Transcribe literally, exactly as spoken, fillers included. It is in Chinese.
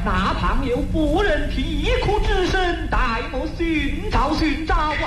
那旁有妇人啼哭之声，待我寻找寻找。